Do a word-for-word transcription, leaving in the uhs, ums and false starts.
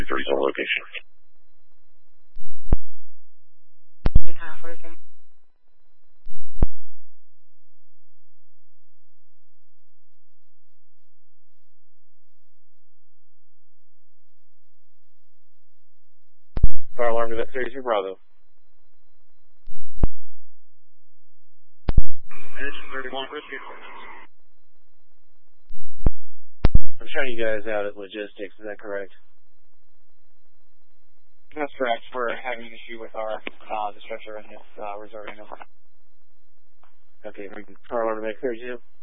thirty-seven location. Half, what is it? Fire alarm to that thirty-two Bravo. thirty-one Whiskey. I'm showing you guys out at logistics, is that correct? That's correct. We're having an issue with our uh, dispatcher and his uh, reserving number. Okay, fire alarm to that thirty-two.